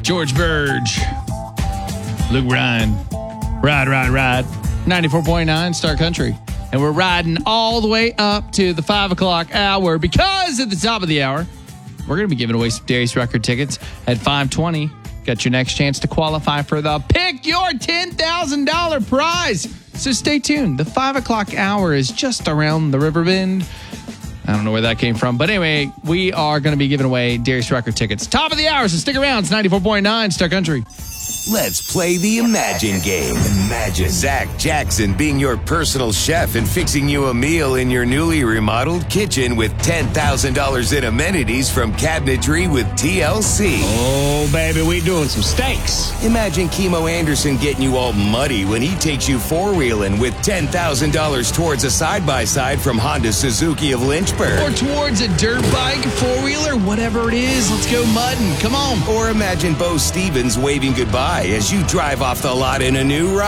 George Burge, Luke Ryan, Ride. 94.9 Star Country. And we're riding all the way up to the 5 o'clock hour because at the top of the hour, we're going to be giving away some Darius Rucker tickets at 5:20. Got your next chance to qualify for the Pick Your $10,000 prize. So stay tuned. The 5 o'clock hour is just around the river bend. I don't know where that came from. But anyway, we are going to be giving away Darius Rucker tickets. Top of the hour, so stick around. It's 94.9 Star Country. Let's play the Imagine game. Imagine Zach Jackson being your personal chef and fixing you a meal in your newly remodeled kitchen with $10,000 in amenities from Cabinetry with TLC. Oh, baby, we doing some steaks. Imagine Kimo Anderson getting you all muddy when he takes you four-wheeling with $10,000 towards a side-by-side from Honda Suzuki of Lynchburg. Or towards a dirt bike, four-wheeler, whatever it is. Let's go mudding. Come on. Or imagine Bo Stevens waving goodbye as you drive off the lot in a new ride.